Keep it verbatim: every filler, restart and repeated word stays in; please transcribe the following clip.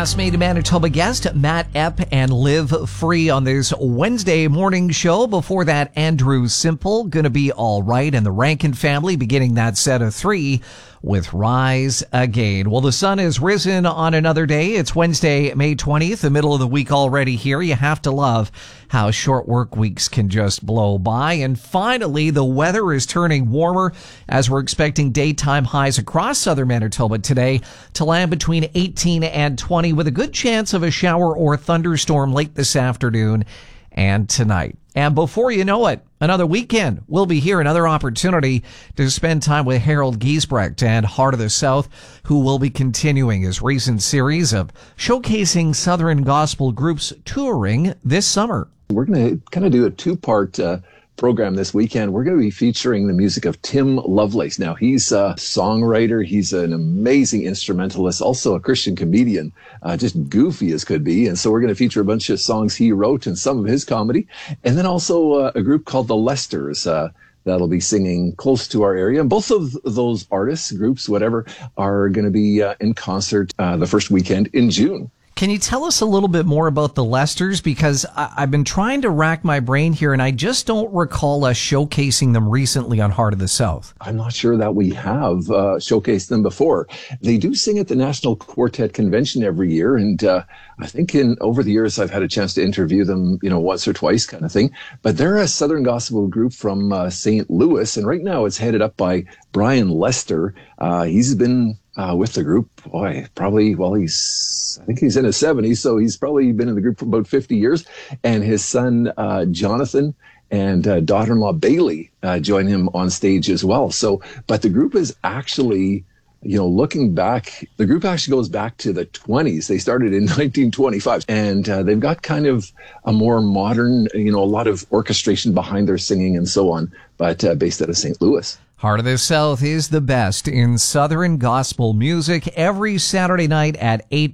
Last Made in Manitoba guest, Matt Epp and Live Free on this Wednesday morning show. Before that, Andrew Simple, Gonna Be All Right, and the Rankin Family beginning that set of three with Rise Again. Well, the sun has risen on another day. It's Wednesday, May twentieth, the middle of the week already here. You have to love how short work weeks can just blow by. And finally, the weather is turning warmer as we're expecting daytime highs across southern Manitoba today to land between eighteen and twenty with a good chance of a shower or thunderstorm late this afternoon and tonight. And before you know it, another weekend will be here, another opportunity to spend time with Harold Giesbrecht and Heart of the South, who will be continuing his recent series of showcasing Southern gospel groups touring this summer. We're going to kind of do a two-part uh, program this weekend. We're going to be featuring the music of Tim Lovelace. Now, he's a songwriter. He's an amazing instrumentalist, also a Christian comedian, uh, just goofy as could be. And so we're going to feature a bunch of songs he wrote and some of his comedy. And then also uh, a group called the Lesters uh, that'll be singing close to our area. And both of those artists, groups, whatever, are going to be uh, in concert uh, the first weekend in June. Can you tell us a little bit more about the Lesters? Because I- I've been trying to rack my brain here, and I just don't recall us showcasing them recently on Heart of the South. I'm not sure that we have uh, showcased them before. They do sing at the National Quartet Convention every year, and uh, I think in over the years I've had a chance to interview them, you know, once or twice kind of thing. But they're a Southern gospel group from uh, Saint Louis, and right now it's headed up by Brian Lester. Uh, he's been Uh, with the group, boy, probably, well, he's, I think he's in his seventies, so he's probably been in the group for about fifty years. And his son, uh, Jonathan, and uh, daughter-in-law Bailey uh, join him on stage as well. So, but the group is actually, you know, looking back, the group actually goes back to the twenties. They started in nineteen twenty-five, and uh, they've got kind of a more modern, you know, a lot of orchestration behind their singing and so on, but uh, based out of Saint Louis. Heart of the South is the best in Southern gospel music every Saturday night at eight